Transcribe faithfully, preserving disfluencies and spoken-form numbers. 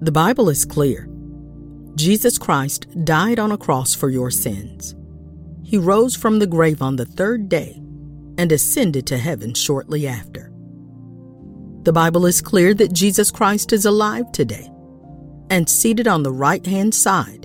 The Bible is clear. Jesus Christ died on a cross for your sins. He rose from the grave on the third day and ascended to heaven shortly after. The Bible is clear that Jesus Christ is alive today and seated on the right-hand side